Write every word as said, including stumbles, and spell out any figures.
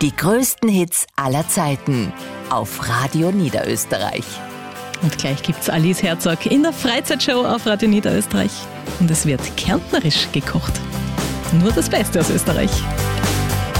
Die größten Hits aller Zeiten auf Radio Niederösterreich. Und gleich gibt's Alice Herzog in der Freizeitshow auf Radio Niederösterreich. Und es wird kärntnerisch gekocht. Nur das Beste aus Österreich.